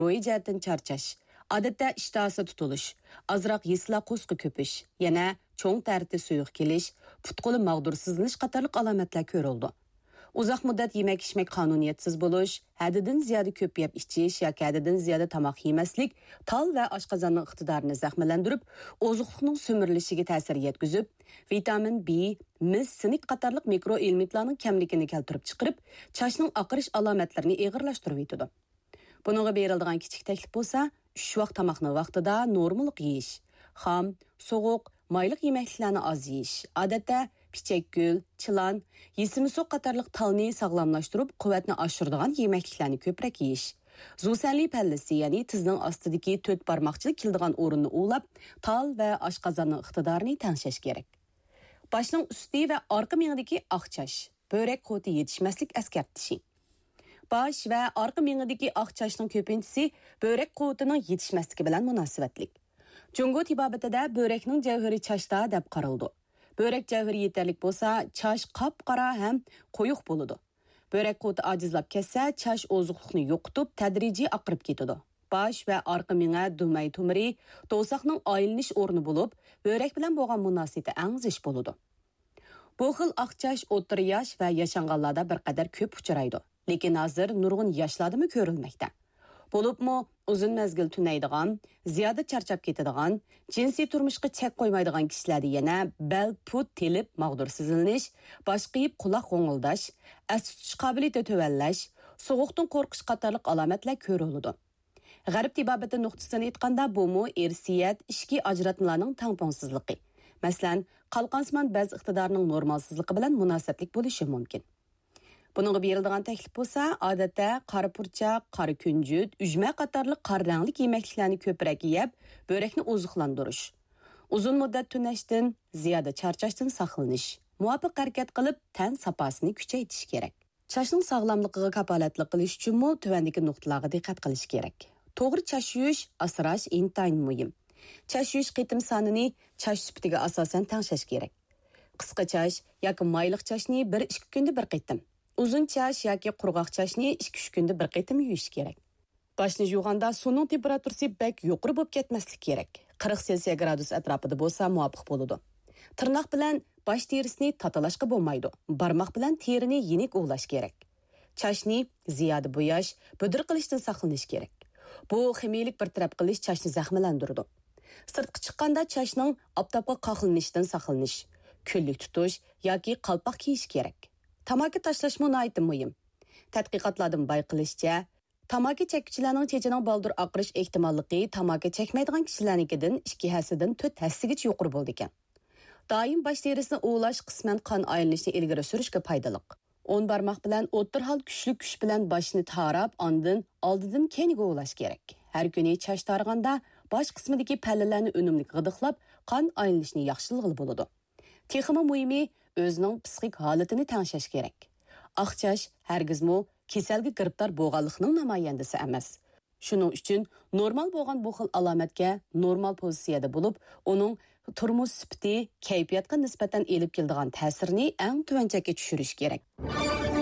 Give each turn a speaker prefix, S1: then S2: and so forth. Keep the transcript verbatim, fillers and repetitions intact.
S1: ro'yi jihatdan charchash, odatda ishtahasi tutilish, azroq yisla qo'sqi ko'pish, yana cho'ng tarti suyuq kelish, put-qo'li mag'dursizlanish qatorliq alomatlar ko'rildi. Uzoq muddat yemak-ichmak qonuniyatsiz bo'lish, haddidan ziyoda ko'p yeb ichish yoki haddidan ziyoda tomoq yemaslik tal va oshqozonning iqtidorini zaxmlantirib, oziqlikning so'mirilishiga ta'sir yetkazib, vitamin B, mis, sinik qatorliq mikroelementlarning kamligini keltirib chiqarib, chashning oqirish alomatlarini og'irlashtirib yetadi. Buningga beriladigan kichik taklif bo'lsa, uch vaqt tomoqni vaqtida normal yeyish, xom, sovuq, mayliq yemeklarni az yeyish, odatda pichakgul, chilan, yesimisoq qatorliq talni sog'lomlashtirib, quvvatni oshiradigan yemeklarni ko'proq yeyish. Zusanli pallisi, ya'ni tizning ostidagi to'rt barmoqchilik keladigan o'rinni ulab, tal va oshqozonning iqtidorini tengshash kerak. Boshning usti va orqa miyadagi oqchash, böbrek quvvati yetishmaslik eskartishi. Bosh va orqa miyadagi oqchashning ko'pinchisi böbrek quvvatining yetishmasligi bilan munosabatlik. Jungo tibobatida böbrekning javhari chashda deb qaraldi. Börek javhari yeterlik bo'lsa, chash qop-qora ham qo'yiq bo'ladi. Börek quvvati ojizlab ketsa, chash oziqlikni yo'qotib, tadrijiy oqirib ketadi. Bosh va orqa miya dumay tumiri to'saqning aylanish o'rni bo'lib, börek bilan bo'lgan munosabati eng zish bo'ladi. Bu xil oqchash o'rta yosh va yashanganlarda bir qadar ko'p uchraydi, lekin hozir nurg'un yoshlardami ko'rilmoqda. Bo'libmi uzun mezgil tunaydigan, ziyoda charchab ketadigan, jinsiy turmushga chek qo'ymaydigan kishilarda yana bel, put, telib, mag'dursizlanish, bosh qiyib quloq g'o'ngildash, as tutish qobiliyati tuvallash, sovuqdan qo'rqish qatorliq alomatlar ko'riladi. G'arb tibobati nuqtasidan aytganda bu mu irsiyat, ishki ajratmalarning tangpongsizligi. Masalan, qalqonsimon baz iqtidorining normalsizligi bilan munosabatlik bo'lishi mumkin. Buningga beriladigan taklif bo'lsa, odatda qora purchaq, qora kunjut, ujma qatorliq qora rangli yemeklarni ko'proq yeb, börekni oziqlantirish. Uzun muddat tunashdan, ziyoda charchashdan saqlanish, muvofiq harakat qilib, tan safosini kuchaytirish kerak. Chashning sog'lomligiga kapolatlik qilish uchun mu tuvandagi nuqtalarga diqqat qilish kerak. To'g'ri chash yuvish, asrash intayin muhim. Chash yuvish qitim sonini chash sufatiga asosan tengshash kerak. Qisqa chash yoki mayliq chashni bir ikki kunda bir qitim. Uzun chash yoki qurg'oq chashni ikki uch kunda bir qitim yuvish kerak. Boshni yuvganda suvning temperaturasi bek yuqori bo'lib ketmaslik kerak. qirq selsiy gradus atrofida bo'lsa muvofiq bo'ladi. Tirnoq bilan bosh terisini tatalashga bo'lmaydi. Barmoq bilan terini yenik ovlash kerak. Chashni ziyoda bo'yash, budir qilishdan saqlanish kerak. Bu ximiyalik bir taraf qilish chashni zaxmlantiradi. Sirtqa chiqqanda chashning oftobga qoqilinishidan saqlanish, kunlik tutish yoki qalpoq kiyish kerak. Tamaki tashlash munoyati muhim. Tadqiqotlardan bayqilishicha, tamaki chekuvchilarning chechining baldur oqirish ehtimolligi tamaki chekmaydigan kishilarnikidan ikki hasidan to'rt hasigacha yuqori bo'ldi ekan. Doim bosh terisini ovlash qisman qon aylanishini ilgari surishga foydali. o'n barmoq bilan o'ttir hal kuchli kuch bilan boshni tarab, ondan oldidan keyinga ovlash kerak. Har kuni chash targanda bosh qismidagi pallalarni unumli g'idiqlab, qon aylanishini yaxshilig'i bo'ladi. Texmi muhimi o'zining psixik holatini tengshash kerak. Oqchash hargizmi kasalga giribdor bo'lganlikning namoyandasi emas. Shuning uchun normal bo'lgan bu xil alomatga normal pozitsiyada bo'lib, uning turmush sifati, kayfiyatga nisbatan elib keladigan ta'sirini eng tuvanchakka tushirish kerak.